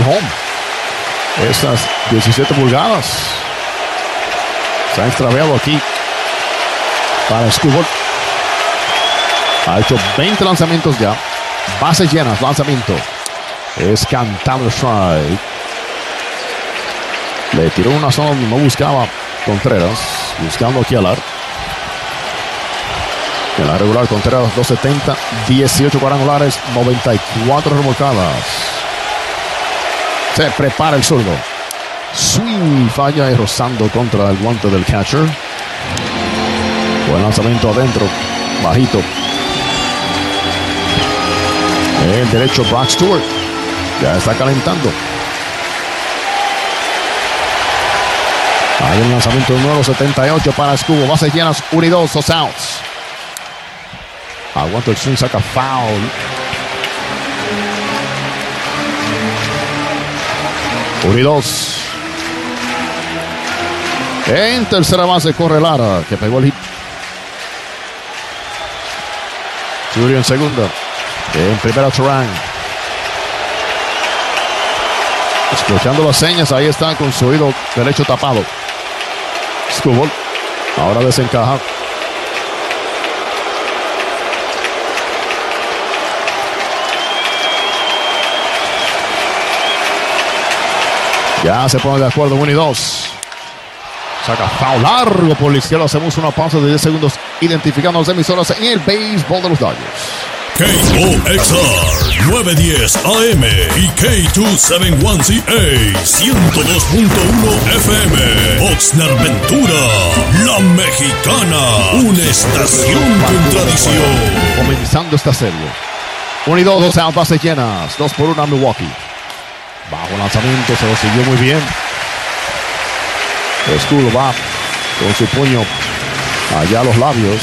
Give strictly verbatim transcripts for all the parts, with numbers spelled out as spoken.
home. Estas diecisiete pulgadas. Se ha extraviado aquí para Skubal. Ha hecho veinte lanzamientos ya. Bases llenas, lanzamiento. Es cantado el strike. Le tiró una zona donde no buscaba Contreras. Buscando aquí a Lar. En la regular, Contreras dos setenta, dieciocho cuadrangulares, noventa y cuatro remolcadas. Se prepara el zurdo. Swing, falla y rozando contra el guante del catcher. Buen lanzamiento adentro, bajito. El derecho Brock Stewart. Ya está calentando. Hay un lanzamiento número setenta y ocho para Skubal. Bases llenas, uno y dos, dos outs. Aguanta el swing, saca foul. uno y dos. En tercera base corre Lara, que pegó el hit. Churio en segunda. En primera Turang. Escuchando las señas, ahí está con su oído derecho tapado. Skubal. Ahora desencaja. Ya se pone de acuerdo, uno y dos. Saca foul largo por la izquierda. Hacemos una pausa de diez segundos identificando las emisoras en el béisbol de los Dodgers. K O X R nueve diez A M y K doscientos setenta y uno C A ciento dos punto uno F M. Oxnard Ventura, la mexicana, una estación con tradición. Comenzando esta serie. uno y dos, dos out, bases llenas. dos por uno a Milwaukee. Bajo lanzamiento, se lo siguió muy bien. Skubal va con su puño allá a los labios,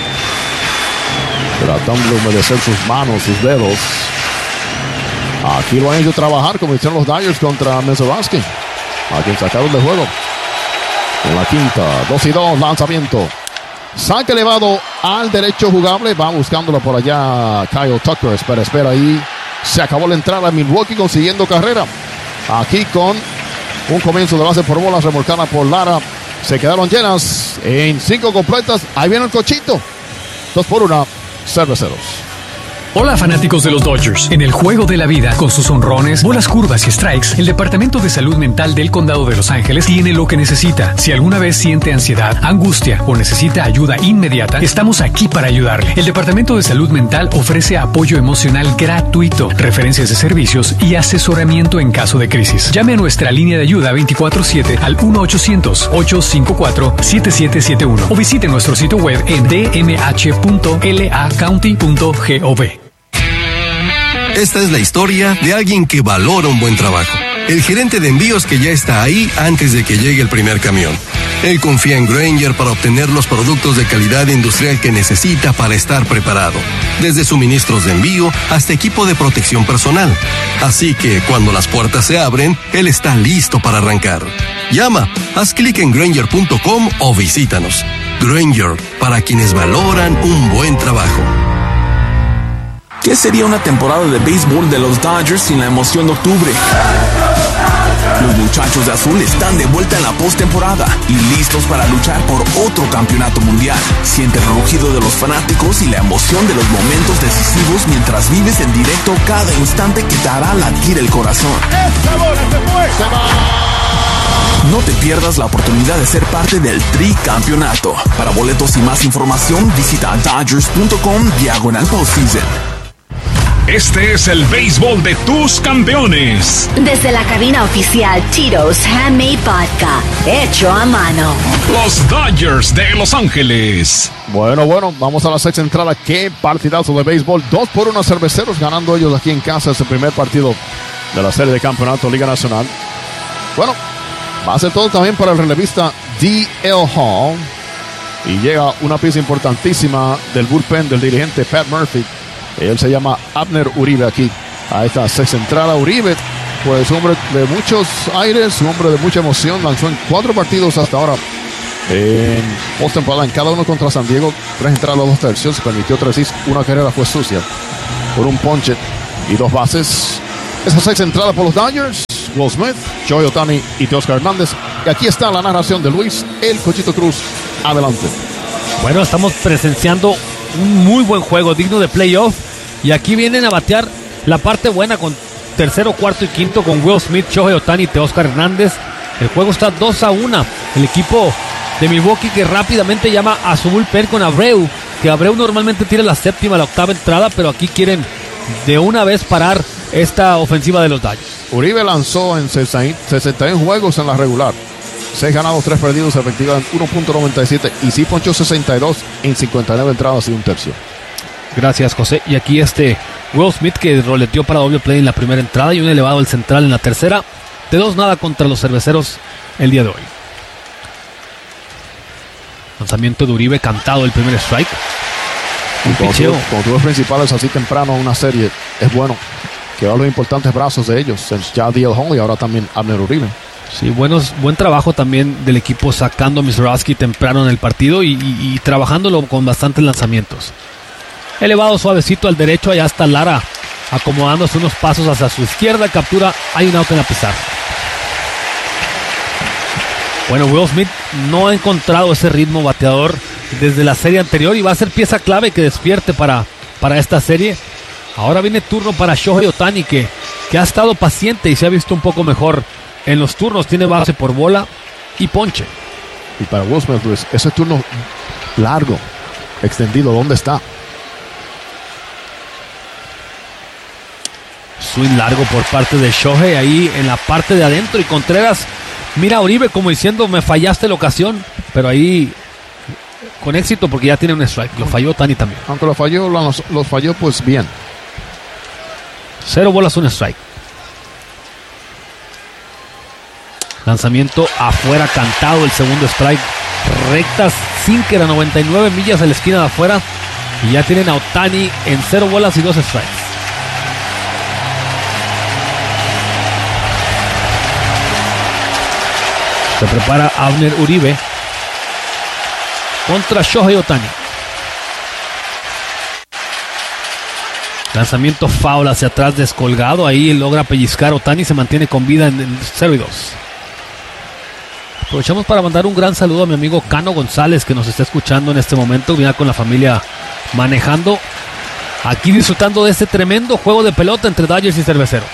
tratando de humedecer sus manos, sus dedos. Aquí lo han hecho trabajar como hicieron los Dodgers contra Menzoraski, a quien sacaron de juego. En la quinta, dos y dos, lanzamiento. Saque elevado al derecho jugable. Va buscándolo por allá Kyle Tucker. Espera, espera ahí. Se acabó la entrada a Milwaukee consiguiendo carrera. Aquí con un comienzo de base por bolas remolcada por Lara. Se quedaron llenas en cinco completas. Ahí viene el cochito. Dos por una, cerveceros. Hola fanáticos de los Dodgers. En el juego de la vida, con sus honrones, bolas curvas y strikes, el Departamento de Salud Mental del Condado de Los Ángeles tiene lo que necesita. Si alguna vez siente ansiedad, angustia o necesita ayuda inmediata, estamos aquí para ayudarle. El Departamento de Salud Mental ofrece apoyo emocional gratuito, referencias de servicios y asesoramiento en caso de crisis. Llame a nuestra línea de ayuda veinticuatro siete al uno ochocientos, ocho cinco cuatro, siete siete siete uno o visite nuestro sitio web en d m h punto l a county punto gov. Esta es la historia de alguien que valora un buen trabajo. El gerente de envíos que ya está ahí antes de que llegue el primer camión. Él confía en Grainger para obtener los productos de calidad industrial que necesita para estar preparado. Desde suministros de envío hasta equipo de protección personal. Así que cuando las puertas se abren, él está listo para arrancar. Llama, haz clic en Grainger punto com o visítanos. Grainger, para quienes valoran un buen trabajo. ¿Qué sería una temporada de béisbol de los Dodgers sin la emoción de octubre? Los muchachos de azul están de vuelta en la postemporada y listos para luchar por otro campeonato mundial. Siente el rugido de los fanáticos y la emoción de los momentos decisivos mientras vives en directo cada instante que te hará latir el corazón. No te pierdas la oportunidad de ser parte del tricampeonato. Para boletos y más información, visita dodgers punto com diagonal postseason. Este es el béisbol de tus campeones. Desde la cabina oficial Tito's Handmade Vodka, hecho a mano. Los Dodgers de Los Ángeles. Bueno, bueno, vamos a la sexta entrada. Qué partidazo de béisbol. Dos por uno cerveceros, ganando ellos aquí en casa ese primer partido de la serie de campeonato Liga Nacional. Bueno, va a ser todo también para el relevista D L Hall. Y llega una pieza importantísima del bullpen del dirigente Pat Murphy. Él se llama Abner Uribe aquí. A esta sexta entrada, Uribe, pues hombre de muchos aires, un hombre de mucha emoción. Lanzó en cuatro partidos hasta ahora en postemporada, en cada uno contra San Diego. Tres entradas, dos tercios, permitió tres hits. Una carrera fue sucia por un ponche y dos bases. Esa sexta entrada por los Dodgers. Will Smith, Shohei Ohtani y Teoscar Hernández. Y aquí está la narración de Luis El Cochito Cruz. Adelante. Bueno, estamos presenciando un muy buen juego, digno de playoff. Y aquí vienen a batear la parte buena con tercero, cuarto y quinto con Will Smith, Shohei Ohtani y Teoscar Hernández. El juego está dos a uno. El equipo de Milwaukee que rápidamente llama a su bullpen con Abreu, que Abreu normalmente tira la séptima, la octava entrada, pero aquí quieren de una vez parar esta ofensiva de los Dodgers. Uribe lanzó en sesenta y uno juegos en la regular, seis ganados, tres perdidos, efectiva en uno punto noventa y siete, y sí ponchó sesenta y dos en cincuenta y nueve entradas y un tercio. Gracias, José. Y aquí este Will Smith que roleteó para doble play en la primera entrada y un elevado al central en la tercera. De dos nada contra los cerveceros el día de hoy. Lanzamiento de Uribe cantado, el primer strike. Un Cuando picheo. tú, cuando tú ves principales así temprano en una serie, es bueno que va los importantes brazos de ellos. Ya D L Hall y ahora también Abner Uribe. Sí, buenos, buen trabajo también del equipo sacando a Mizrachi temprano en el partido y, y, y trabajándolo con bastantes lanzamientos. Elevado suavecito al derecho, allá está Lara acomodándose unos pasos hacia su izquierda, captura, hay un out en la pizarra. Bueno, Will Smith no ha encontrado ese ritmo bateador desde la serie anterior y va a ser pieza clave que despierte para, para esta serie. Ahora viene turno para Shohei Ohtani que, que ha estado paciente y se ha visto un poco mejor en los turnos. Tiene base por bola y ponche. Y para Will Smith, Luis, ese turno largo, extendido, ¿dónde está? Swing largo por parte de Shohei ahí en la parte de adentro y Contreras mira a Uribe como diciendo me fallaste la ocasión, pero ahí con éxito porque ya tiene un strike. Lo falló Ohtani también. Aunque lo falló, lo, lo falló pues bien. Cero bolas, un strike. Lanzamiento afuera cantado, el segundo strike. Rectas sinker a noventa y nueve millas a la esquina de afuera. Y ya tienen a Ohtani en cero bolas y dos strikes. Se prepara Abner Uribe contra Shohei Ohtani. Lanzamiento foul hacia atrás descolgado. Ahí logra pellizcar Ohtani. Se mantiene con vida en el cero y dos. Aprovechamos para mandar un gran saludo a mi amigo Cano González que nos está escuchando en este momento. Viene con la familia manejando. Aquí disfrutando de este tremendo juego de pelota entre Dodgers y Cerveceros.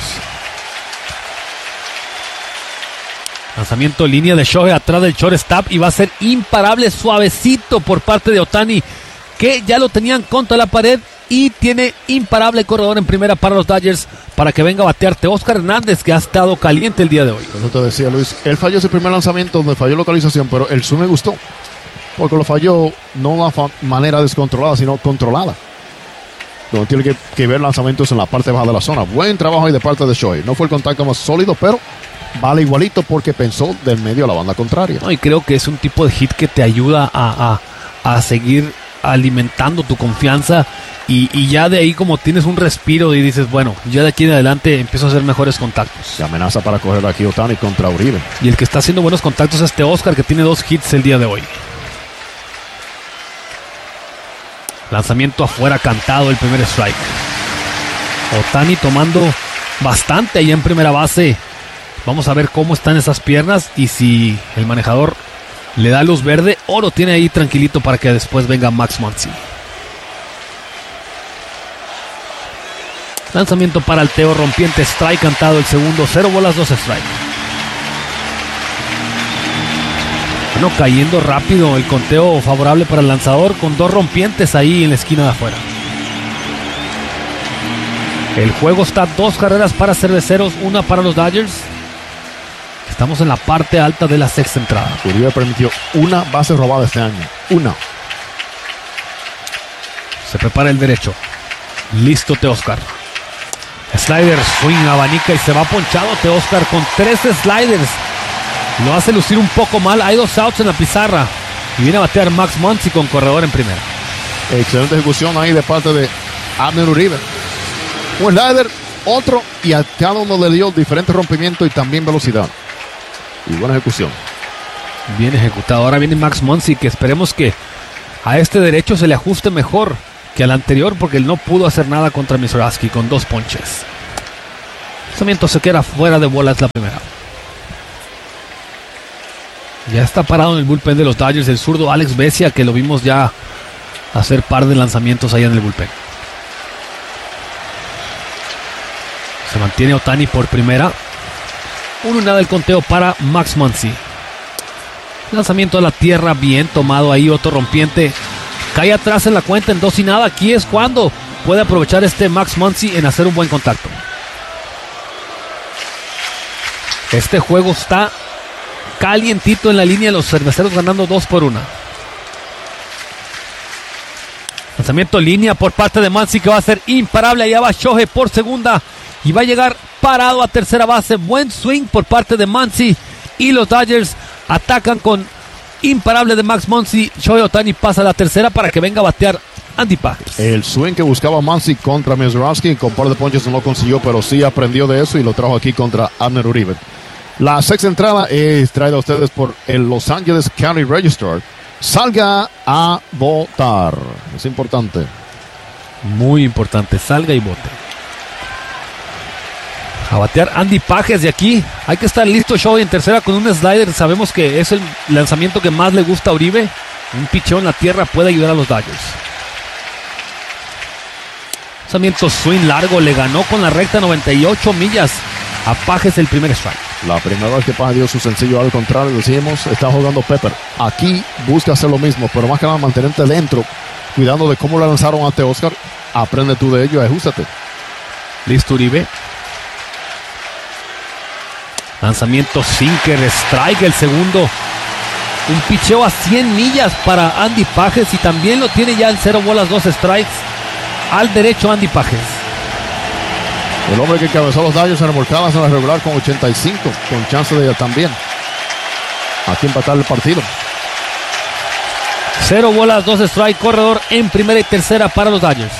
Lanzamiento línea de Shohei atrás del shortstop y va a ser imparable suavecito por parte de Ohtani que ya lo tenían contra la pared y tiene imparable corredor en primera para los Dodgers para que venga a batear Teoscar Hernández que ha estado caliente el día de hoy. Eso te decía Luis, él falló ese primer lanzamiento donde falló localización, pero el swing me gustó porque lo falló no de una fa- manera descontrolada sino controlada. Donde tiene que, que ver lanzamientos en la parte baja de la zona. Buen trabajo ahí de parte de Shohei. No fue el contacto más sólido, pero vale igualito porque pensó del medio a la banda contraria. No, y creo que es un tipo de hit que te ayuda a, a, a seguir alimentando tu confianza y, y ya de ahí como tienes un respiro y dices, bueno, ya de aquí en adelante empiezo a hacer mejores contactos. Se amenaza para correr aquí Ohtani contra Uribe. Y el que está haciendo buenos contactos es Teoscar que tiene dos hits el día de hoy. Lanzamiento afuera cantado, el primer strike. Ohtani tomando bastante ahí en primera base. Vamos a ver cómo están esas piernas y si el manejador le da luz verde o lo tiene ahí tranquilito para que después venga Max Muncy. Lanzamiento para el Teo rompiente, strike cantado el segundo, cero bolas, dos strike. Bueno, cayendo rápido el conteo favorable para el lanzador con dos rompientes ahí en la esquina de afuera. El juego está dos carreras para Cerveceros, una para los Dodgers. Estamos en la parte alta de la sexta entrada. Uribe permitió una base robada este año. Una. Se prepara el derecho. Listo Teoscar. Slider, swing, abanica y se va ponchado Teoscar con trece sliders. Lo hace lucir un poco mal. Hay dos outs en la pizarra. Y viene a batear Max Muncy con corredor en primera. Excelente ejecución ahí de parte de Abner Uribe. Un slider, otro, y a cada uno le dio diferentes rompimientos y también velocidad. Y buena ejecución. Bien ejecutado. Ahora viene Max Muncy, que esperemos que a este derecho se le ajuste mejor que al anterior, porque él no pudo hacer nada contra Mizrachi con dos ponches. Lanzamiento se queda fuera de bola, es la primera. Ya está parado en el bullpen de los Dodgers el zurdo Alex Vesia, que lo vimos ya hacer par de lanzamientos allá en el bullpen. Se mantiene Ohtani por primera. Uno y nada el conteo para Max Muncy. Lanzamiento a la tierra, bien tomado ahí, otro rompiente. Cae atrás en la cuenta en dos y nada. Aquí es cuando puede aprovechar este Max Muncy en hacer un buen contacto. Este juego está calientito en la línea, los cerveceros ganando dos por una. Lanzamiento en línea por parte de Muncy, que va a ser imparable. Allá va Shohei por segunda y va a llegar parado a tercera base. Buen swing por parte de Muncy y los Dodgers atacan con imparable de Max Muncy. Shohei Ohtani pasa a la tercera para que venga a batear Andy Pajes. El swing que buscaba Muncy contra Mezrowski, con par de ponches no lo consiguió, pero sí aprendió de eso y lo trajo aquí contra Abner Uribe. La sexta entrada es traída a ustedes por el Los Angeles County Register. Salga a votar. Es importante. Muy importante. Salga y vote. A batear Andy Pajes de aquí. Hay que estar listo, Shohei en tercera con un slider. Sabemos que es el lanzamiento que más le gusta a Uribe. Un picheo en la tierra puede ayudar a los Dodgers. Lanzamiento swing largo. Le ganó con la recta noventa y ocho millas a Pajes el primer strike. La primera vez que Pajes dio su sencillo, al contrario, decíamos, está jugando Pepper. Aquí busca hacer lo mismo, pero más que nada mantenerte dentro, cuidando de cómo le lanzaron ante Oscar. Aprende tú de ello y ajustate. Listo Uribe. Lanzamiento sinker, strike el segundo. Un picheo a cien millas para Andy Pajes y también lo tiene ya en cero bolas, dos strikes. Al derecho Andy Pajes. El hombre que cabezó a los Dodgers en remolcadas en la regular con ochenta y cinco, con chance de también aquí empatar el partido. Cero bolas, dos strikes, corredor en primera y tercera para los Dodgers.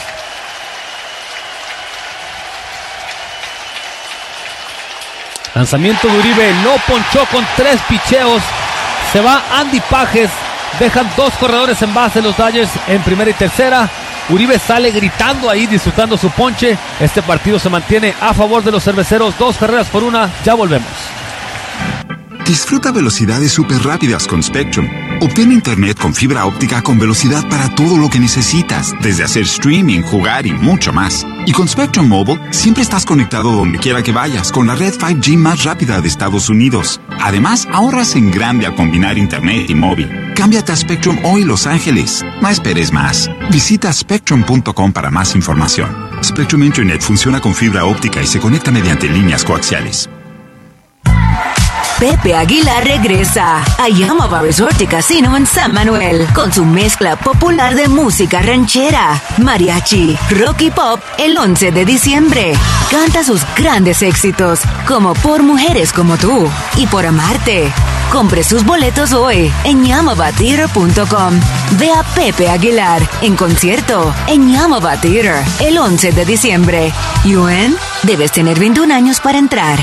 Lanzamiento de Uribe, lo ponchó con tres picheos. Se va Andy Pajes, dejan dos corredores en base los Dodgers en primera y tercera. Uribe sale gritando ahí, disfrutando su ponche. Este partido se mantiene a favor de los cerveceros, dos carreras por una. Ya volvemos. Disfruta velocidades súper rápidas con Spectrum. Obtén internet con fibra óptica con velocidad para todo lo que necesitas, desde hacer streaming, jugar y mucho más. Y con Spectrum Mobile, siempre estás conectado donde quiera que vayas con la red cinco G más rápida de Estados Unidos. Además, ahorras en grande al combinar internet y móvil. Cámbiate a Spectrum hoy, Los Ángeles. No esperes más. Visita spectrum punto com para más información. Spectrum Internet funciona con fibra óptica y se conecta mediante líneas coaxiales. Pepe Aguilar regresa a Yamava Resort y Casino en San Manuel con su mezcla popular de música ranchera, mariachi, rock y pop el once de diciembre. Canta sus grandes éxitos como Por Mujeres Como Tú y Por Amarte. Compre sus boletos hoy en yamava theater punto com. Ve a Pepe Aguilar en concierto en Yamava Theater el once de diciembre. U N, debes tener veintiún años para entrar.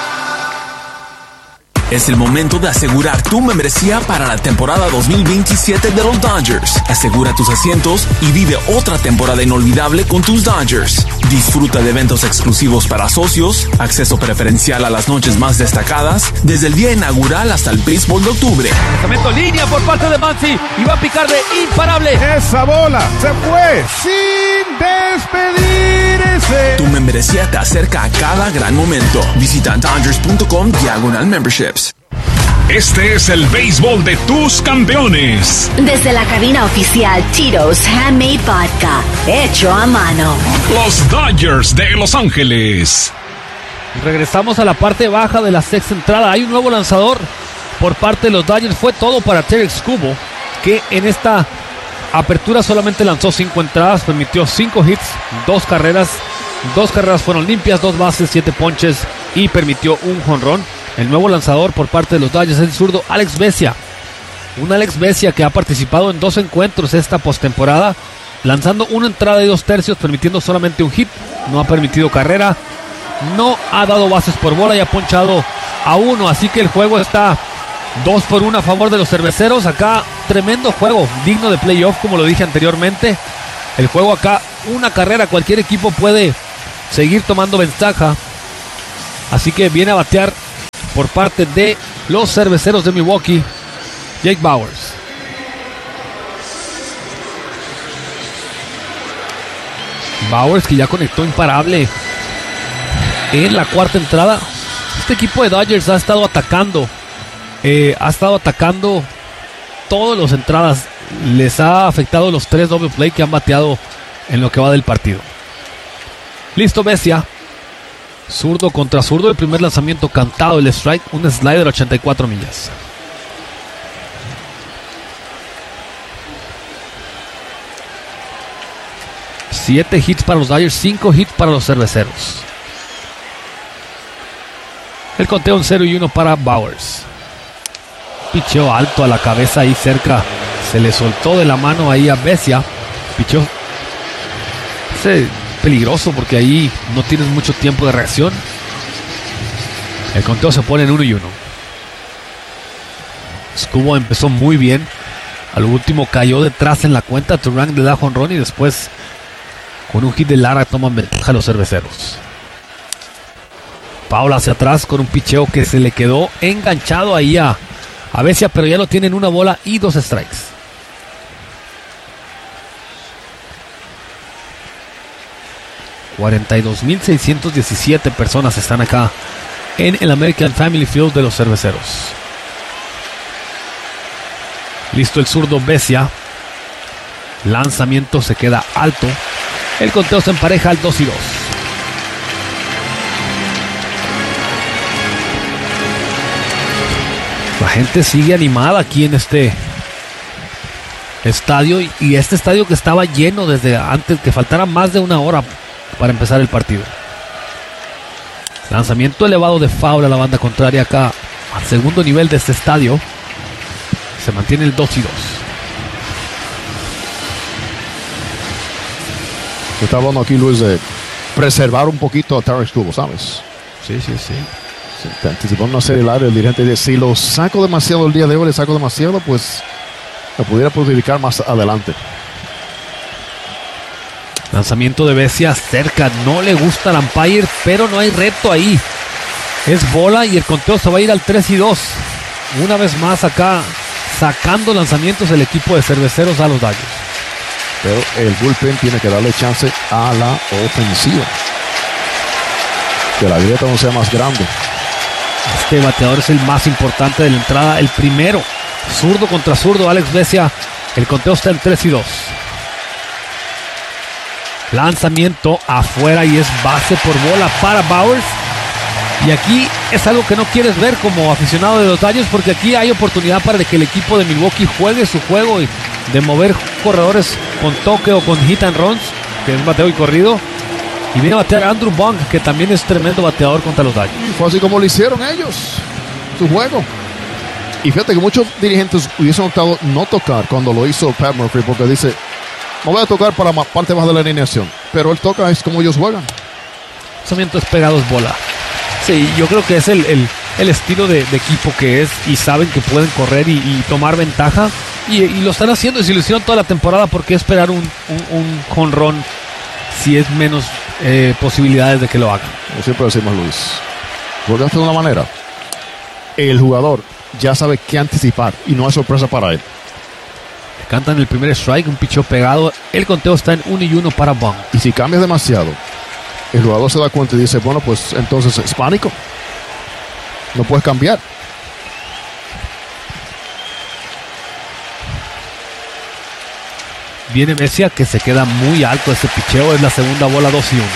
Es el momento de asegurar tu membresía para la temporada dos mil veintisiete de los Dodgers. Asegura tus asientos y vive otra temporada inolvidable con tus Dodgers. Disfruta de eventos exclusivos para socios, acceso preferencial a las noches más destacadas, desde el día inaugural hasta el béisbol de octubre. Lanzamiento línea por parte de Muncy y va a picar de imparable. Esa bola se fue sin despedirse. Tu membresía te acerca a cada gran momento. Visita dodgers punto com diagonal memberships. Este es el béisbol de tus campeones. Desde la cabina oficial Tito's Handmade Vodka, hecho a mano. Los Dodgers de Los Ángeles. Regresamos a la parte baja de la sexta entrada. Hay un nuevo lanzador por parte de los Dodgers. Fue todo para Terex Kubo, que en esta apertura solamente lanzó cinco entradas, permitió cinco hits, dos carreras. Dos carreras fueron limpias, dos bases, siete ponches y permitió un jonrón. El nuevo lanzador por parte de los Dodgers es el zurdo Alex Vesia. Un Alex Vesia que ha participado en dos encuentros esta postemporada, lanzando una entrada y dos tercios, permitiendo solamente un hit. No ha permitido carrera, no ha dado bases por bola y ha ponchado a uno. Así que el juego está dos por uno a favor de los cerveceros. Acá tremendo juego, digno de playoff, como lo dije anteriormente. El juego acá, una carrera, cualquier equipo puede seguir tomando ventaja. Así que viene a batear por parte de los Cerveceros de Milwaukee, Jake Bauers. Bauers, que ya conectó imparable en la cuarta entrada. Este equipo de Dodgers ha estado atacando, eh, ha estado atacando todas las entradas. Les ha afectado los tres double play que han bateado en lo que va del partido. Listo, Vesia. Zurdo contra zurdo, el primer lanzamiento cantado, el strike, un slider ochenta y cuatro millas. Siete hits para los Dodgers, cinco hits para los Cerveceros. El conteo en cero y uno para Bauers. Picheo alto a la cabeza ahí cerca. Se le soltó de la mano ahí a Vesia. Picheo ese peligroso porque ahí no tienes mucho tiempo de reacción. El conteo se pone en uno y uno. Scubo empezó muy bien. Al último cayó detrás en la cuenta. Turang le da jonrón y después con un hit de Lara toman ventaja los Cerveceros. Paula hacia atrás con un picheo que se le quedó enganchado ahí a, a Vesia, pero ya lo tienen una bola y dos strikes. cuarenta y dos mil seiscientos diecisiete personas están acá en el American Family Field de los Cerveceros. Listo el zurdo Vesia. Lanzamiento se queda alto. El conteo se empareja al dos y dos. La gente sigue animada aquí en este estadio. Y este estadio que estaba lleno desde antes, que faltara más de una hora para empezar el partido. Lanzamiento elevado de foul a la banda contraria acá al segundo nivel de este estadio. Se mantiene el dos y dos. Está hablando aquí, Luis, de preservar un poquito a Tarik Skubal, ¿sabes? Sí, sí, sí. Sí, te anticipó una serie larga. El dirigente dice, si lo saco demasiado el día de hoy, le saco demasiado, pues lo pudiera perjudicar más adelante. Lanzamiento de Vesia cerca, no le gusta al umpire, pero no hay reto ahí. Es bola y el conteo se va a ir al tres y dos. Una vez más acá, sacando lanzamientos el equipo de Cerveceros a los Dodgers. Pero el bullpen tiene que darle chance a la ofensiva. Que la grieta no sea más grande. Este bateador es el más importante de la entrada, el primero. Zurdo contra zurdo, Alex Vesia. El conteo está en tres y dos. Lanzamiento afuera y es base por bola para Bauers. Y aquí es algo que no quieres ver como aficionado de los Dodgers, porque aquí hay oportunidad para que el equipo de Milwaukee juegue su juego y de mover corredores con toque o con hit and runs, que es bateo y corrido. Y viene a batear Andrew Bong, que también es tremendo bateador contra los Dodgers. Y fue así como lo hicieron ellos, su juego. Y fíjate que muchos dirigentes hubiesen optado no tocar cuando lo hizo Pat Murphy, porque dice, no voy a tocar para la parte baja de la alineación, pero él toca, es como ellos juegan. Lanzamientos pegados, bola. Sí, yo creo que es el, el, el estilo de, de equipo que es, y saben que pueden correr y, y tomar ventaja, y, y lo están haciendo, y si lo hicieron toda la temporada, ¿por qué esperar un, un, un jonrón si es menos eh, posibilidades de que lo hagan? Como siempre decimos, Luis, volvemos de una manera, el jugador ya sabe qué anticipar y no hay sorpresa para él. Cantan el primer strike, un picheo pegado, el conteo está en uno y uno para Bong. Y si cambias demasiado, el jugador se da cuenta y dice, bueno, pues entonces es pánico, no puedes cambiar. Viene Vesia, que se queda muy alto ese picheo, es la segunda bola, dos y uno.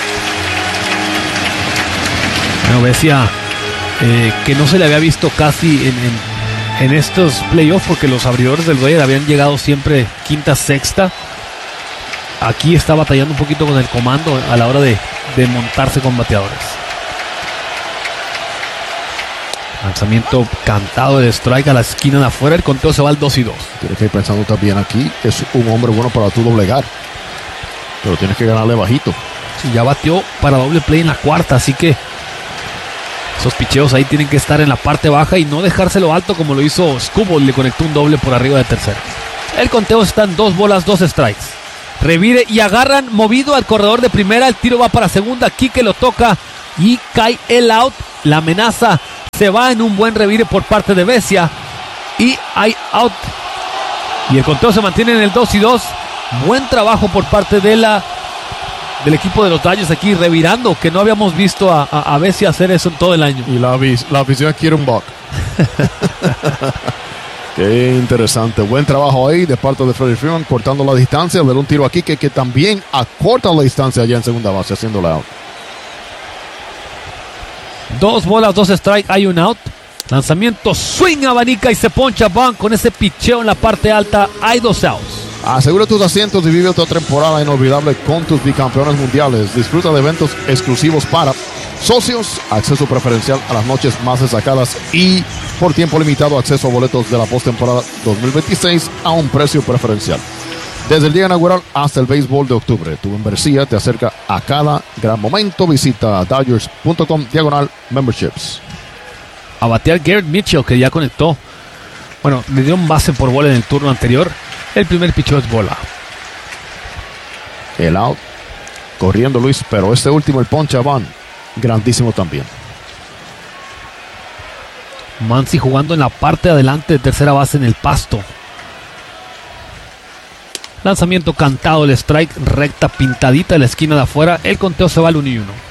Bueno, Vesia, eh, que no se le había visto casi en, en, en estos playoffs, porque los abridores del Dodger habían llegado siempre quinta, sexta. Aquí está batallando un poquito con el comando a la hora de, de montarse con bateadores. Lanzamiento cantado de strike a la esquina de afuera. El conteo se va al dos y dos. Tienes que ir pensando también aquí. Es un hombre bueno para tú doblegar, pero tienes que ganarle bajito. Sí, ya batió para doble play en la cuarta, así que esos picheos ahí tienen que estar en la parte baja y no dejárselo alto como lo hizo Skubal. Le conectó un doble por arriba de tercera. El conteo está en dos bolas, dos strikes. Revire y agarran movido al corredor de primera. El tiro va para segunda. Quique lo toca y cae el out. La amenaza se va en un buen revire por parte de Vesia y hay out. Y el conteo se mantiene en el dos y dos. Buen trabajo por parte de la del equipo de los Dodgers aquí, revirando, que no habíamos visto a, a, a Vesia hacer eso en todo el año. Y la, la afición quiere un buck. Qué interesante. Buen trabajo ahí de parte de Freddie Freeman, cortando la distancia. Ver un tiro aquí que, que también acorta la distancia allá en segunda base, haciendo la out. Dos bolas, dos strikes, hay un out. Lanzamiento, swing, abanica y se poncha Bond con ese picheo en la parte alta. Hay dos outs. Asegura tus asientos y vive otra temporada inolvidable con tus bicampeones mundiales. Disfruta de eventos exclusivos para socios, acceso preferencial a las noches más destacadas y por tiempo limitado acceso a boletos de la postemporada dos mil veintiséis a un precio preferencial. Desde el día inaugural hasta el béisbol de octubre, tu membresía te acerca a cada gran momento. Visita dodgers punto com diagonal memberships. A batear Garrett Mitchell, que ya conectó. Bueno, le dio un base por bola en el turno anterior. El primer picheo es bola. El out. Corriendo Luis, pero este último, el ponche a Van, grandísimo también. Mansi jugando en la parte de adelante de tercera base en el pasto. Lanzamiento cantado, el strike, recta pintadita de la esquina de afuera. El conteo se va al uno y uno.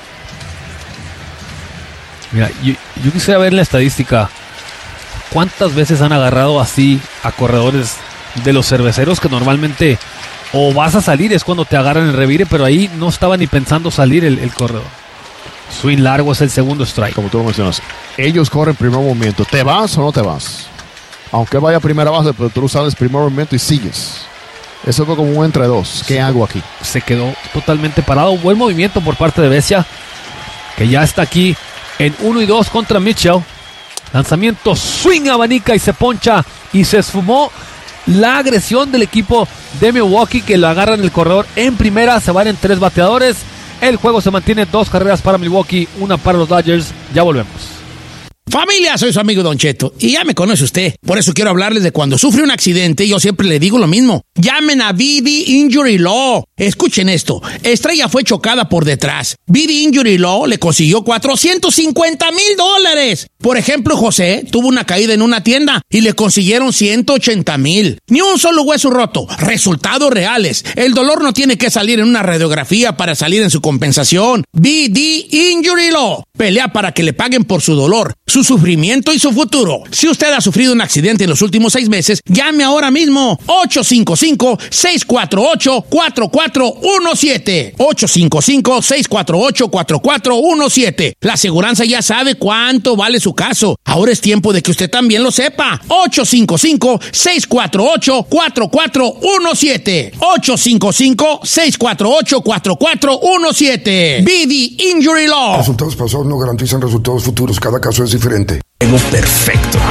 Mira, yo, yo quisiera ver la estadística. ¿Cuántas veces han agarrado así a corredores de los cerveceros que normalmente o vas a salir es cuando te agarran el revire, pero ahí no estaba ni pensando salir el, el corredor? Swing largo es el segundo strike. Como tú lo mencionas, ellos corren primer movimiento. ¿Te vas o no te vas? Aunque vaya a primera base, pero tú sales primer movimiento y sigues. Eso fue como un entre dos. ¿Qué hago aquí? Se quedó totalmente parado. Buen movimiento por parte de Vesia, que ya está aquí en uno y dos contra Mitchell. Lanzamiento, swing, abanica y se poncha y se esfumó la agresión del equipo de Milwaukee, que lo agarran el corredor en primera. Se van en tres bateadores. El juego se mantiene, dos carreras para Milwaukee, una para los Dodgers. Ya volvemos. Familia, soy su amigo Don Cheto y ya me conoce usted. Por eso quiero hablarles de cuando sufre un accidente. Yo siempre le digo lo mismo. Llamen a B D Injury Law. Escuchen esto. Estrella fue chocada por detrás. B D Injury Law le consiguió cuatrocientos cincuenta mil dólares. Por ejemplo, José tuvo una caída en una tienda y le consiguieron ciento ochenta mil. Ni un solo hueso roto. Resultados reales. El dolor no tiene que salir en una radiografía para salir en su compensación. B D Injury Law. Pelea para que le paguen por su dolor, su sufrimiento y su futuro. Si usted ha sufrido un accidente en los últimos seis meses, llame ahora mismo. ocho cinco cinco, seis cuatro ocho, cuatro cuatro uno siete. ocho cinco cinco, seis cuatro ocho, cuatro cuatro uno siete. La aseguranza ya sabe cuánto vale su caso. Ahora es tiempo de que usted también lo sepa. ocho cinco cinco, seis cuatro ocho, cuatro cuatro uno siete. ocho cinco cinco, seis cuatro ocho, cuatro cuatro uno siete. B D Injury Law. Resultados pasados no garantizan resultados futuros. Cada caso es diferente. Perfecto.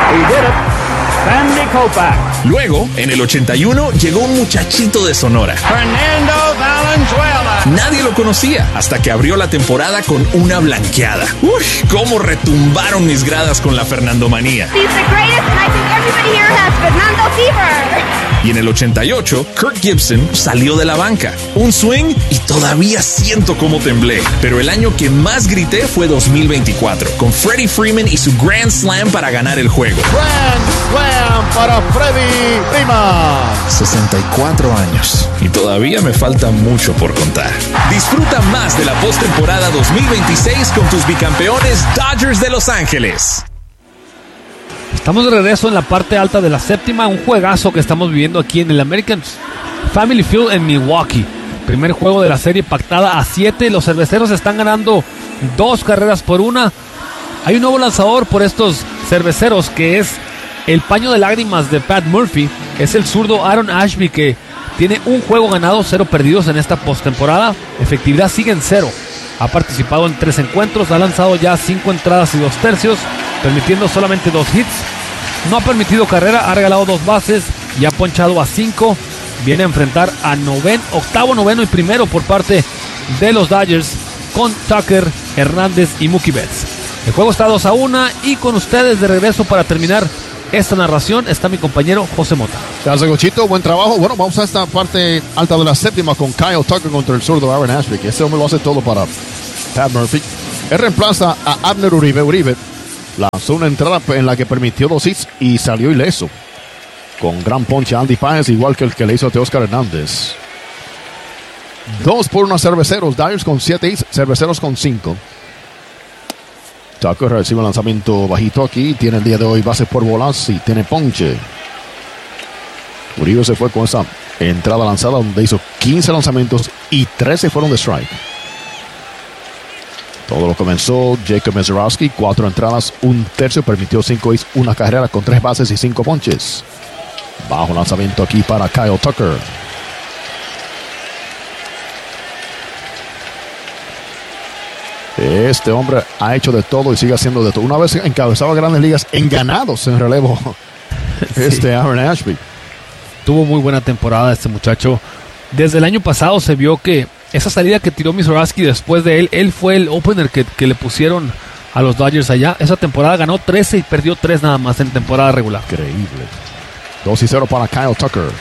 Sandy Koufax. Luego, en el ochenta y uno, llegó un muchachito de Sonora. Fernando Valenzuela. Nadie lo conocía hasta que abrió la temporada con una blanqueada. Uy, cómo retumbaron mis gradas con la Fernandomanía. He's the greatest and I think everybody here has Fernando fever. Y en el ochenta y ocho, Kirk Gibson salió de la banca. Un swing y todavía siento cómo temblé. Pero el año que más grité fue dos mil veinticuatro, con Freddie Freeman y su Grand Slam para ganar el juego. Grand Slam para Freddie Freeman. sesenta y cuatro años. Y todavía me falta mucho por contar. Disfruta más de la postemporada dos mil veintiséis con tus bicampeones Dodgers de Los Ángeles. Estamos de regreso en la parte alta de la séptima, un juegazo que estamos viviendo aquí en el American Family Field en Milwaukee. Primer juego de la serie pactada a siete. Los cerveceros están ganando dos carreras por una. Hay un nuevo lanzador por estos cerveceros que es el paño de lágrimas de Pat Murphy. Es el zurdo Aaron Ashby, que tiene un juego ganado, cero perdidos en esta postemporada. Efectividad sigue en cero. Ha participado en tres encuentros, ha lanzado ya cinco entradas y dos tercios, permitiendo solamente dos hits. No ha permitido carrera, ha regalado dos bases y ha ponchado a cinco. Viene a enfrentar a noven, octavo, noveno y primero por parte de los Dodgers con Tucker, Hernández y Mookie Betts. El juego está dos a uno y con ustedes de regreso para terminar esta narración está mi compañero José Mota. Gracias, Gochito, buen trabajo. Bueno, vamos a esta parte alta de la séptima con Kyle Tucker contra el zurdo Aaron Ashby, que este hombre lo hace todo para Pat Murphy. Él reemplaza a Abner Uribe. Uribe lanzó una entrada en la que permitió dos hits y salió ileso. Con gran ponche a Andy Páez, igual que el que le hizo a Teóscar Hernández. Dos por uno a Cerveceros. Dyers con siete hits, Cerveceros con cinco. Tucker recibe un lanzamiento bajito aquí. Tiene el día de hoy bases por bolas y tiene ponche. Uribe se fue con esa entrada lanzada donde hizo quince lanzamientos y trece fueron de strike. Todo lo comenzó Jacob Mezerowski, cuatro entradas, un tercio, permitió cinco hits, una carrera con tres bases y cinco ponches. Bajo lanzamiento aquí para Kyle Tucker. Este hombre ha hecho de todo y sigue haciendo de todo. Una vez encabezaba Grandes Ligas en ganados en relevo. Este sí. Aaron Ashby. Tuvo muy buena temporada este muchacho. Desde el año pasado se vio que esa salida que tiró Mizorowski después de él, él fue el opener que, que le pusieron a los Dodgers allá. Esa temporada ganó trece y perdió tres nada más en temporada regular. Increíble. dos y cero para Kyle Tucker.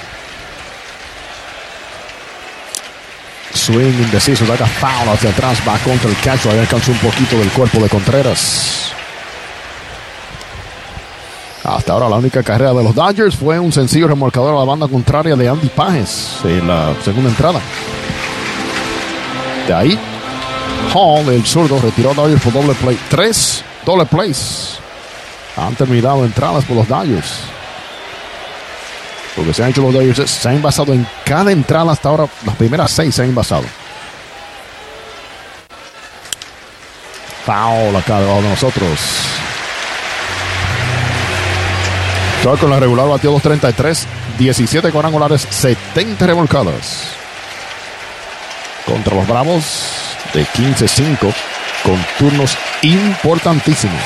Swing indeciso, daga foul hacia atrás, va contra el catch. Ahí alcanzó un poquito del cuerpo de Contreras. Hasta ahora la única carrera de los Dodgers fue un sencillo remolcador a la banda contraria de Andy Páez en la segunda entrada. De ahí, Hall, el zurdo, retiró a Dodgers por doble play. Tres doble plays han terminado entradas por los Dodgers. Lo que se han hecho los Dodgers es, se han envasado en cada entrada hasta ahora. Las primeras seis se han envasado. Foul acá debajo de nosotros. Todo con la regular batió dos treinta y tres, diecisiete cuadrangulares, setenta revolcadas. Contra los Bravos de quince cinco con turnos importantísimos.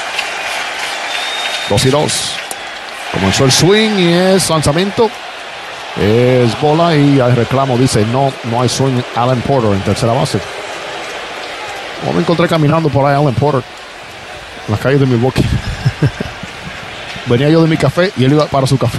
dos y dos. Comenzó el swing y es lanzamiento. Es bola y hay reclamo. Dice no, no hay swing. Alan Porter en tercera base. No me encontré caminando por ahí Alan Porter en las calles de Milwaukee. Venía yo de mi café y él iba para su café.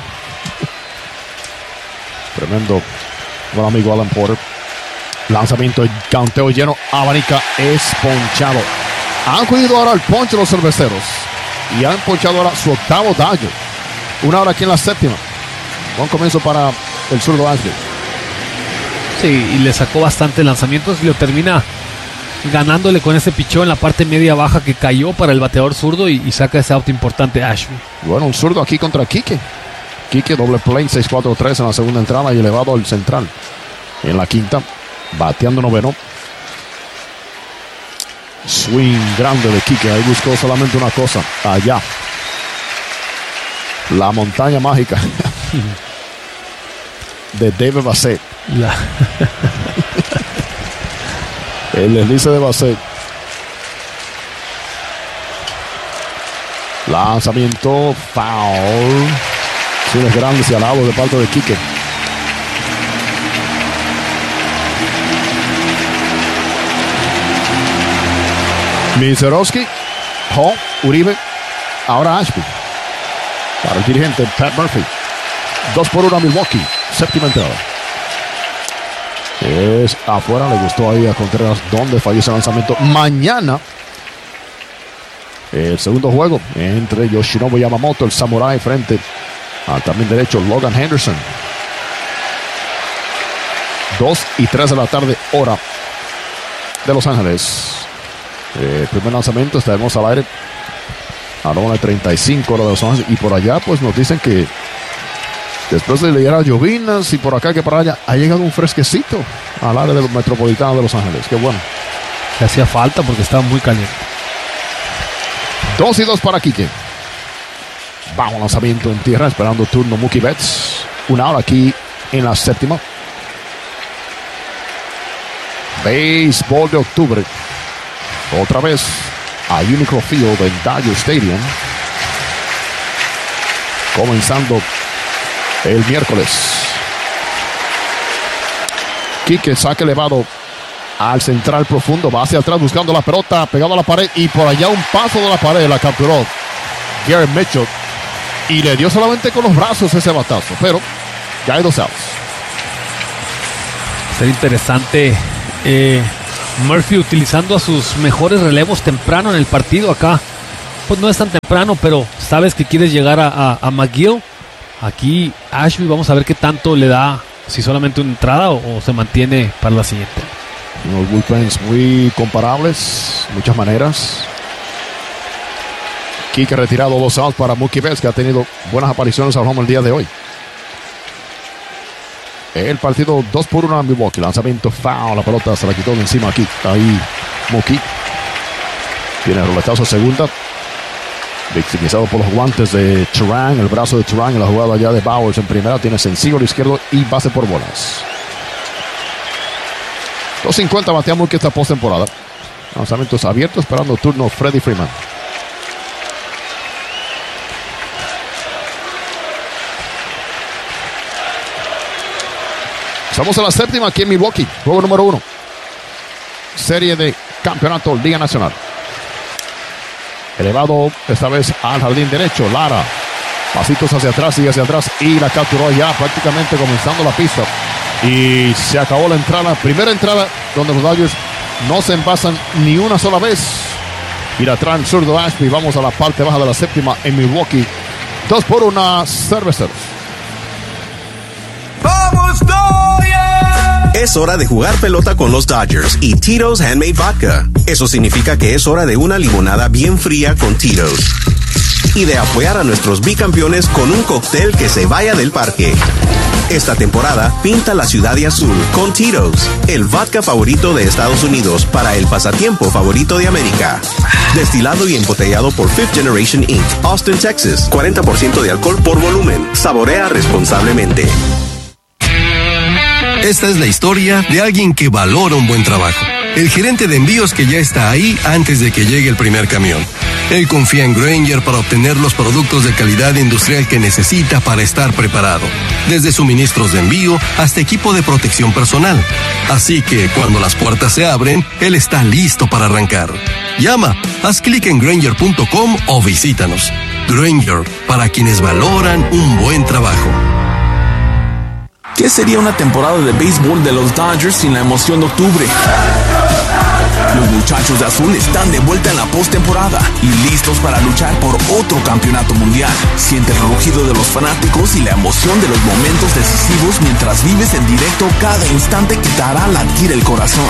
Tremendo buen amigo Alan Porter. Lanzamiento de canteo lleno. Abanica es ponchado. Han cogido ahora el ponche los Cerveceros. Y han ponchado ahora su octavo Dodger. Una hora aquí en la séptima. Buen comienzo para el zurdo Ashby. Sí, y le sacó bastante lanzamientos y lo termina ganándole con ese pichón en la parte media baja que cayó para el bateador zurdo y, y saca ese out importante Ashby. Bueno, un zurdo aquí contra Quique. Quique doble play, seis cuatro tres en la segunda entrada y elevado al central. En la quinta, bateando noveno. Swing grande de Quique. Ahí buscó solamente una cosa. Allá. La montaña mágica de David Bassett. La... El deslice de Bassett. Lanzamiento, foul. Swings grandes y alabos de parte de Quique. Mizerowski, Hall, Uribe, ahora Ashby. Para el dirigente Pat Murphy. Dos por uno a Milwaukee. Séptima entrada. Es afuera. Le gustó ahí a Contreras donde falló ese lanzamiento. Mañana el segundo juego entre Yoshinobu Yamamoto, el Samurai, frente al también derecho Logan Henderson. Dos y tres de la tarde, hora de Los Ángeles. El primer lanzamiento, estaremos al aire a la una treinta y cinco hora de Los Ángeles. Y por allá pues nos dicen que después de llegar a llovinas y por acá que para allá ha llegado un fresquecito al área de los metropolitanos de Los Ángeles. Qué bueno. Le hacía falta porque estaba muy caliente. Dos y dos para Quique. Bajo lanzamiento en tierra, esperando turno Mookie Betts. Una hora aquí en la séptima. Béisbol de octubre. Otra vez a Unicro Field en Dodger Stadium. Comenzando el miércoles. Quique saque elevado al central profundo. Va hacia atrás buscando la pelota, pegado a la pared. Y por allá un paso de la pared. La capturó Garrett Mitchell. Y le dio solamente con los brazos ese batazo. Pero ya hay dos outs. Sería interesante eh, Murphy utilizando a sus mejores relevos temprano en el partido acá. Pues no es tan temprano, pero sabes que quieres llegar a, a, a McGill. Aquí Ashby, vamos a ver qué tanto le da, si solamente una entrada o, o se mantiene para la siguiente. Unos bullpens muy comparables, muchas maneras. Kike retirado, dos outs para Mookie Betts, que ha tenido buenas apariciones al home el día de hoy. El partido dos por uno a Milwaukee. Lanzamiento foul, la pelota se la quitó de encima aquí. Ahí Mookie. Tiene el roletazo a segunda. Victimizado por los guantes de Turan, el brazo de Turan en la jugada ya de Bowers en primera. Tiene sencillo al izquierdo y base por bolas. dos cincuenta batea Mookie esta postemporada. Lanzamientos abiertos esperando turno Freddie Freeman. Estamos a la séptima aquí en Milwaukee. Juego número uno. Serie de campeonato Liga Nacional. Elevado esta vez al jardín derecho. Lara. Pasitos hacia atrás, sigue hacia atrás. Y la capturó ya prácticamente comenzando la pista. Y se acabó la entrada. Primera entrada donde los Dodgers no se envasan ni una sola vez. Y la traen zurdo Ashby. Vamos a la parte baja de la séptima en Milwaukee. Dos por una, Cerveceros. ¡Vamos, Dodgers! Es hora de jugar pelota con los Dodgers y Tito's Handmade Vodka. Eso significa que es hora de una limonada bien fría con Tito's. Y de apoyar a nuestros bicampeones con un cóctel que se vaya del parque. Esta temporada, pinta la ciudad de azul con Tito's, el vodka favorito de Estados Unidos para el pasatiempo favorito de América. Destilado y embotellado por Fifth Generation incorporated, Austin, Texas. cuarenta por ciento de alcohol por volumen. Saborea responsablemente. Esta es la historia de alguien que valora un buen trabajo. El gerente de envíos que ya está ahí antes de que llegue el primer camión. Él confía en Grainger para obtener los productos de calidad industrial que necesita para estar preparado. Desde suministros de envío hasta equipo de protección personal. Así que cuando las puertas se abren, él está listo para arrancar. Llama, haz clic en Grainger punto com o visítanos. Grainger, para quienes valoran un buen trabajo. ¿Qué sería una temporada de béisbol de los Dodgers sin la emoción de octubre? Los muchachos de azul están de vuelta en la postemporada y listos para luchar por otro campeonato mundial. Siente el rugido de los fanáticos y la emoción de los momentos decisivos mientras vives en directo cada instante que te hará latir el corazón.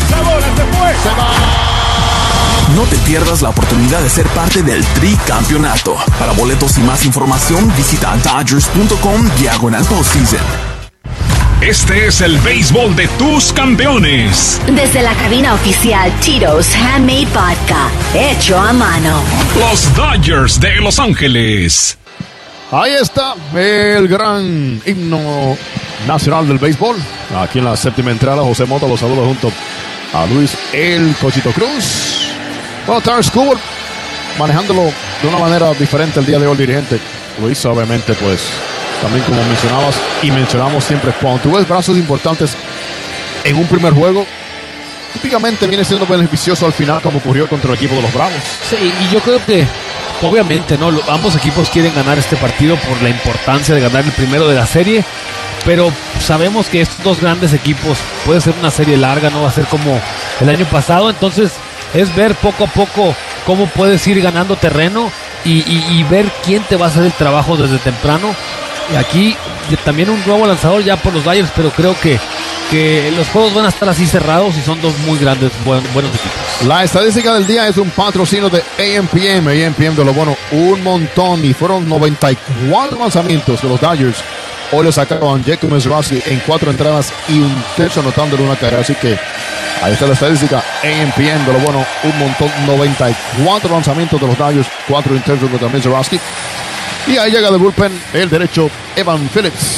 No te pierdas la oportunidad de ser parte del tricampeonato. Para boletos y más información, visita Dodgers punto com diagonal postseason. Este es el béisbol de tus campeones. Desde la cabina oficial Tito's Handmade Vodka, hecho a mano. Los Dodgers de Los Ángeles. Ahí está el gran himno nacional del béisbol. Aquí en la séptima entrada, José Mota los saluda junto a Luis El Cochito Cruz. Bueno, Terrence Cooper manejándolo de una manera diferente el día de hoy, el dirigente. Luis, obviamente, pues también como mencionabas y mencionamos siempre, cuando tú ves brazos importantes en un primer juego, típicamente viene siendo beneficioso al final, como ocurrió contra el equipo de los Bravos. Sí, y yo creo que obviamente no, ambos equipos quieren ganar este partido por la importancia de ganar el primero de la serie, pero sabemos que estos dos grandes equipos puede ser una serie larga, no va a ser como el año pasado, entonces es ver poco a poco cómo puedes ir ganando terreno y, y, y ver quién te va a hacer el trabajo desde temprano. Y aquí también un nuevo lanzador ya por los Dodgers, pero creo que, que los juegos van a estar así cerrados y son dos muy grandes, buen, buenos equipos. La estadística del día es un patrocinio de A M P M. A M P M de lo bueno, un montón. Y fueron noventa y cuatro lanzamientos que los Dodgers hoy le sacaron a Jacob Mezrowski en cuatro entradas y un tercio anotándole una carrera. Así que ahí está la estadística. A M P M de lo bueno, un montón. noventa y cuatro lanzamientos de los Dodgers, cuatro tercios contra Mezrowski. Y ahí llega de bullpen el derecho Evan Phillips.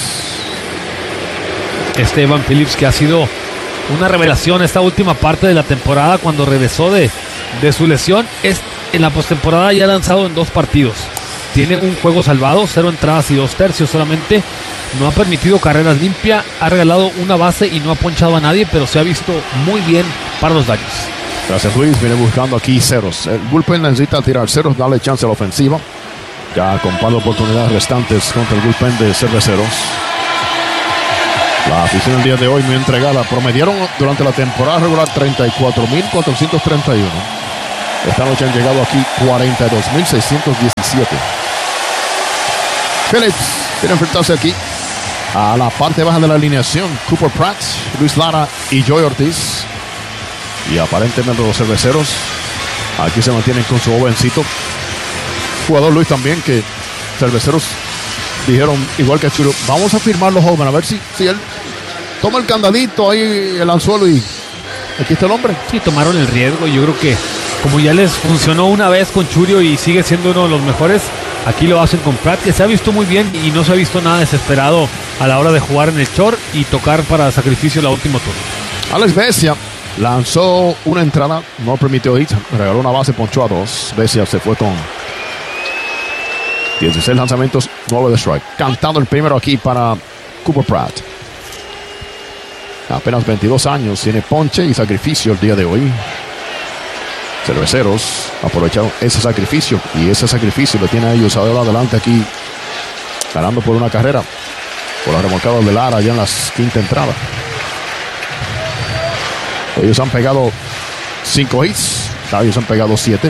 Este Evan Phillips que ha sido una revelación esta última parte de la temporada cuando regresó de, de su lesión. Es, en la postemporada ya ha lanzado en dos partidos. Tiene un juego salvado, cero entradas y dos tercios solamente. No ha permitido carreras limpias, ha regalado una base y no ha ponchado a nadie, pero se ha visto muy bien para los Dodgers. Gracias, Luis. Viene buscando aquí ceros. El bullpen necesita tirar ceros, darle chance a la ofensiva. Ya con par de oportunidades restantes contra el bullpen de Cerveceros. La afición el día de hoy muy entregada. Promediaron durante la temporada regular treinta y cuatro mil cuatrocientos treinta y uno. Esta noche han llegado aquí cuarenta y dos mil seiscientos diecisiete. Phillips quiere enfrentarse aquí a la parte baja de la alineación. Cooper Pratt, Luis Lara y Joey Ortiz. Y aparentemente los cerveceros aquí se mantienen con su jovencito jugador Luis también, que cerveceros dijeron, igual que Churio, vamos a firmarlo joven, a ver si, si él toma el candadito ahí, el anzuelo, y aquí está el hombre. Sí, tomaron el riesgo. Yo creo que como ya les funcionó una vez con Churio y sigue siendo uno de los mejores, aquí lo hacen con Pratt, que se ha visto muy bien y no se ha visto nada desesperado a la hora de jugar en el short y tocar para sacrificio la última turno. Alex Vesia lanzó una entrada, no permitió hit, regaló una base, ponchó a dos. Vesia se fue con dieciséis lanzamientos, nueve de strike. Cantando el primero aquí para Cooper Pratt. Apenas veintidós años, tiene ponche y sacrificio el día de hoy. Cerveceros aprovecharon ese sacrificio y ese sacrificio lo tiene a ellos ahora adelante aquí, ganando por una carrera por la remolcada de Lara ya en la quinta entrada. Ellos han pegado cinco hits, ellos han pegado siete.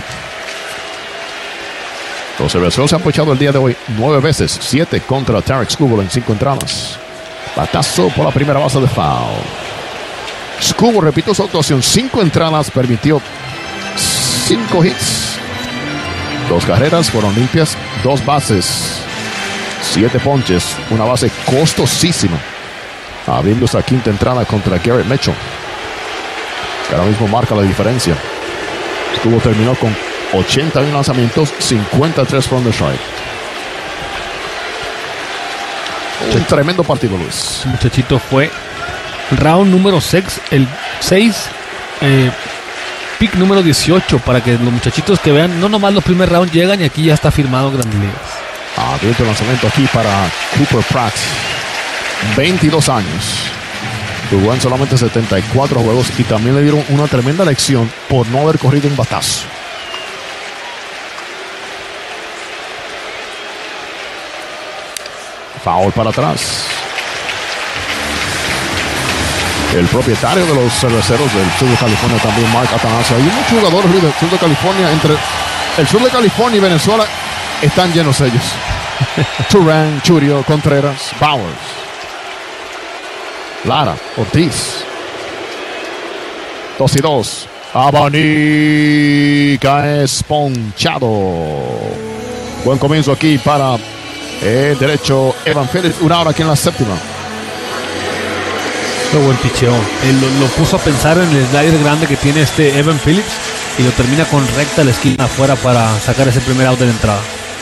Los cerveceros se han ponchado el día de hoy nueve veces, siete contra Tarek Skubal en cinco entradas. Batazo por la primera base de foul. Skubal repitió su actuación, cinco entradas, permitió cinco hits. Dos carreras fueron limpias, dos bases, siete ponches, una base costosísima. Abriendo esta quinta entrada contra Garrett Mitchell, que ahora mismo marca la diferencia. Skubal terminó con ochenta y uno lanzamientos, cincuenta y tres from the strike. Un tremendo partido, Luis. El muchachito fue round número seis, el seis, eh, pick número dieciocho, para que los muchachitos que vean, no nomás los primeros rounds llegan y aquí ya está firmado en Grandes Ligas. Ah, bien, el lanzamiento aquí para Cooper Pratt, veintidós años. Jugó en solamente setenta y cuatro juegos y también le dieron una tremenda lección por no haber corrido un batazo. Foul para atrás. El propietario de los cerveceros del sur de California también, Mark Atanasio. Hay muchos jugadores del sur de California. Entre el sur de California y Venezuela están llenos ellos. Turan, Churio, Contreras, Bowers, Lara, Ortiz. Dos y dos. Abanica es ponchado. Buen comienzo aquí para el derecho Evan Phillips. Una hora aquí en la séptima. Qué buen picheo. Él lo, lo puso a pensar en el slider grande que tiene este Evan Phillips y lo termina con recta a la esquina afuera para sacar ese primer out de la entrada.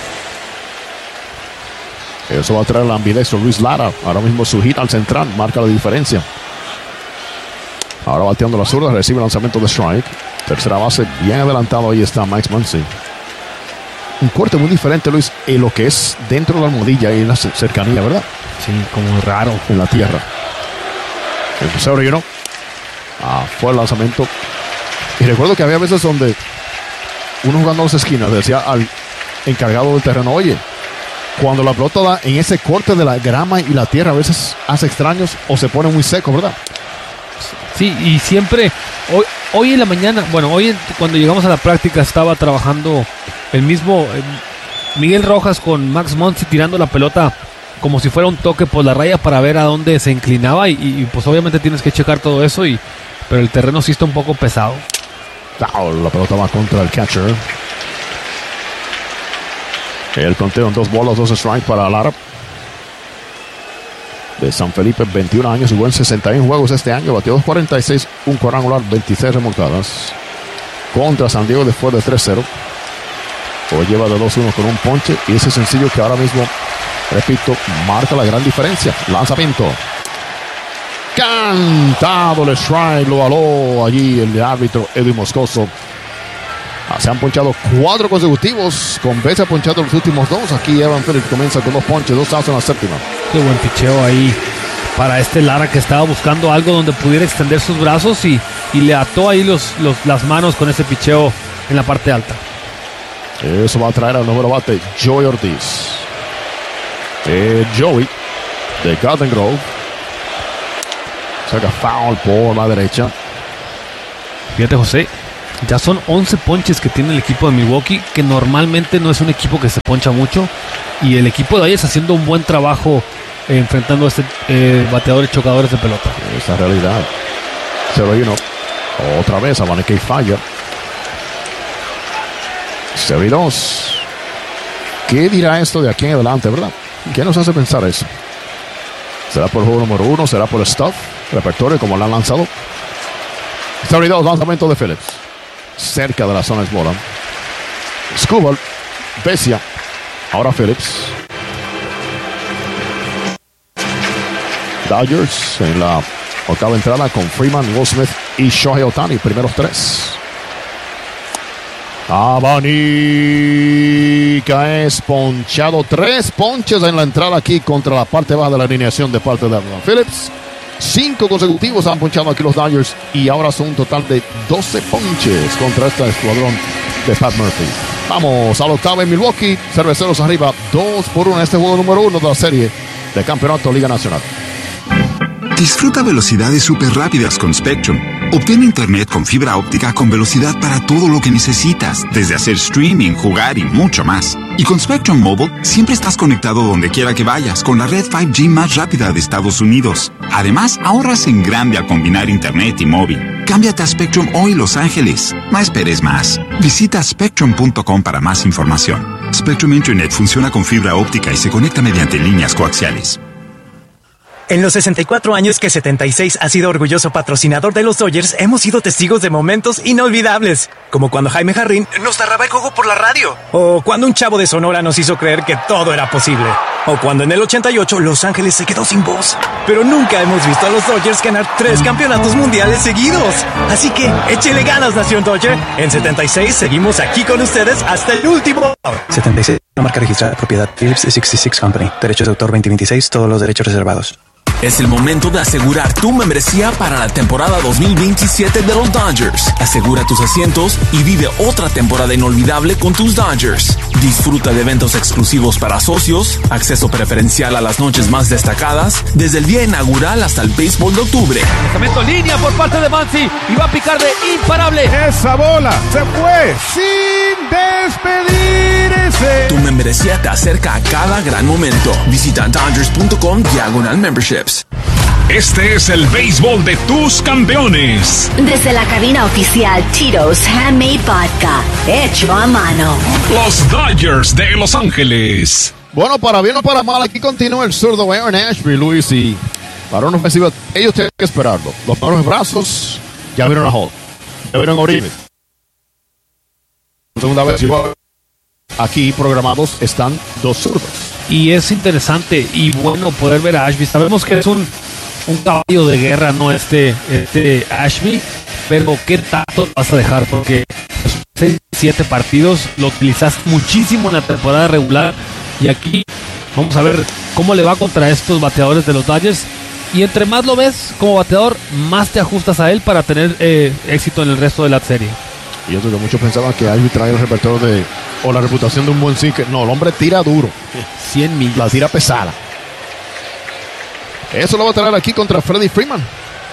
Eso va a traer el ambidextro Luis Lara. Ahora mismo su hit al central marca la diferencia. Ahora bateando la zurda, recibe el lanzamiento de strike. Tercera base, bien adelantado. Ahí está Max Muncy. Un corte muy diferente, Luis, en lo que es dentro de la almohadilla y en la cercanía, ¿verdad? Sí, como raro. En la tierra. El crucero llenó. Ah, fue el lanzamiento. Y recuerdo que había veces donde uno jugando a las esquinas decía al encargado del terreno, oye, cuando la pelota da en ese corte de la grama y la tierra, a veces hace extraños o se pone muy seco, ¿verdad? Sí, y siempre, hoy, hoy en la mañana, bueno, hoy en, cuando llegamos a la práctica estaba trabajando el mismo eh, Miguel Rojas con Max Muncy tirando la pelota como si fuera un toque por la raya para ver a dónde se inclinaba y, y pues obviamente tienes que checar todo eso, y pero el terreno sí está un poco pesado. La pelota va contra el catcher. El conteo en dos bolas, dos strikes para Lara. De San Felipe, veintiún años, jugó en sesenta y uno juegos este año, batió dos cuarenta y seis, un cuadrangular, veintiséis remolcadas. Contra San Diego después de tres cero. Hoy lleva de dos uno con un ponche y ese sencillo que ahora mismo, repito, marca la gran diferencia. Lanzamiento. Cantado el strike, lo aló allí el árbitro Edwin Moscoso. Se han ponchado cuatro consecutivos, con Vesia ponchado los últimos dos. Aquí Evan Phillips comienza con dos ponches, dos outs en la séptima. Qué buen picheo ahí para este Lara, que estaba buscando algo donde pudiera extender sus brazos y, y le ató ahí los, los, las manos con ese picheo en la parte alta. Eso va a traer al número bate Joey Ortiz. Eh, Joey de Garden Grove Saca foul por la derecha. Fíjate, José, ya son once ponches que tiene el equipo de Milwaukee, que normalmente no es un equipo que se poncha mucho. Y el equipo de Dodgers haciendo un buen trabajo eh, enfrentando a este eh, bateadores chocadores de pelota. Esa realidad. cero y uno. Otra vez Abaneke falla. cero y dos. ¿Qué dirá esto de aquí en adelante, verdad? ¿Qué nos hace pensar eso? ¿Será por el juego número uno? ¿Será por el stuff? Repertorio como lo han lanzado. cero y dos, lanzamiento de Phillips. Cerca de la zona es bola. Skubal, Becia. Ahora Phillips. Dodgers en la octava entrada con Freeman, Will Smith y Shohei Ohtani. Primeros tres. Abanica es ponchado. Tres ponches en la entrada aquí contra la parte baja de la alineación de parte de Evan Phillips. Cinco consecutivos han ponchado aquí los Dodgers y ahora son un total de doce ponches contra este escuadrón de Pat Murphy. Vamos a la octava en Milwaukee. Cerveceros arriba, dos por uno en este juego número uno de la serie de campeonato Liga Nacional. Disfruta velocidades súper rápidas con Spectrum. Obtén internet con fibra óptica con velocidad para todo lo que necesitas, desde hacer streaming, jugar y mucho más. Y con Spectrum Mobile, siempre estás conectado donde quiera que vayas, con la red cinco G más rápida de Estados Unidos. Además, ahorras en grande al combinar internet y móvil. Cámbiate a Spectrum hoy, Los Ángeles. No esperes más. Visita spectrum punto com para más información. Spectrum Internet funciona con fibra óptica y se conecta mediante líneas coaxiales. En los sesenta y cuatro años que setenta y seis ha sido orgulloso patrocinador de los Dodgers, hemos sido testigos de momentos inolvidables. Como cuando Jaime Jarrín nos narraba el juego por la radio. O cuando un chavo de Sonora nos hizo creer que todo era posible. O cuando en el ochenta y ocho Los Ángeles se quedó sin voz. Pero nunca hemos visto a los Dodgers ganar tres campeonatos mundiales seguidos. Así que échele ganas, Nación Dodger. En setenta y seis seguimos aquí con ustedes hasta el último. setenta y seis, una marca registrada, propiedad Phillips sesenta y seis Company. Derechos de autor veinte veintiséis, todos los derechos reservados. Es el momento de asegurar tu membresía para la temporada dos mil veintisiete de los Dodgers. Asegura tus asientos y vive otra temporada inolvidable con tus Dodgers. Disfruta de eventos exclusivos para socios, acceso preferencial a las noches más destacadas, desde el día inaugural hasta el béisbol de octubre. Lanzamiento en línea por parte de Mansi y va a picar de imparable. Esa bola se fue sin despedirse. Tu membresía te acerca a cada gran momento. Visita dodgers punto com diagonal memberships. Este es el béisbol de tus campeones. Desde la cabina oficial Tito's Handmade Vodka, hecho a mano. Los Dodgers de Los Ángeles. Bueno, para bien o para mal, aquí continúa el zurdo Aaron Ashby, Luis, y para una ofensiva, ellos tienen que esperarlo. Los primeros brazos ya vieron a Hall, ya vieron a Oribe. Segunda vez igual. Aquí programados están dos zurdos. Y es interesante y bueno poder ver a Ashby. Sabemos que es un, un caballo de guerra, no este, este Ashby, pero ¿qué tanto vas a dejar? Porque seis, siete partidos lo utilizas muchísimo en la temporada regular y aquí vamos a ver cómo le va contra estos bateadores de los Dodgers. Y entre más lo ves como bateador, más te ajustas a él para tener eh, éxito en el resto de la serie. Y eso que muchos pensaban que Ashby trae el repertorio de o la reputación de un buen sinker. No, el hombre tira duro. cien millas. La tira pesada. Eso lo va a traer aquí contra Freddie Freeman.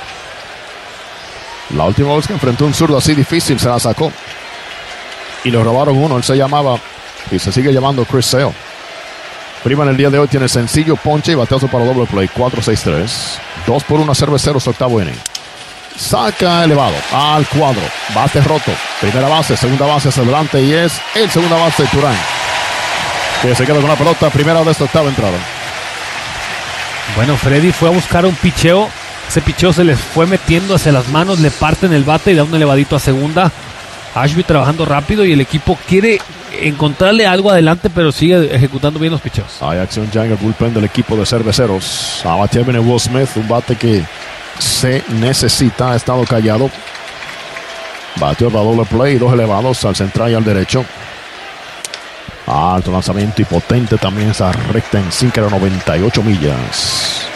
La última vez que enfrentó un zurdo así difícil se la sacó. Y le robaron uno. Él se llamaba y se sigue llamando Chris Sale. Freeman el día de hoy tiene sencillo, ponche y bateazo para doble play. cuatro seis tres. dos por uno Cerveceros, octavo inning. Saca elevado al cuadro. Bate roto. Primera base, segunda base hacia adelante y es el segunda base Turán, que se queda con la pelota. Primera de esta octava entrada. Bueno, Freddy fue a buscar un picheo. Ese picheo se les fue metiendo hacia las manos. Le parten el bate y da un elevadito a segunda. Ashby trabajando rápido y el equipo quiere encontrarle algo adelante, pero sigue ejecutando bien los picheos. Hay acción ya en el bullpen del equipo de Cerveceros. A batear viene Will Smith, un bate que se necesita, ha estado callado. Bateó para doble play, dos elevados al central y al derecho. Alto lanzamiento y potente también esa recta en cinco a noventa y ocho millas.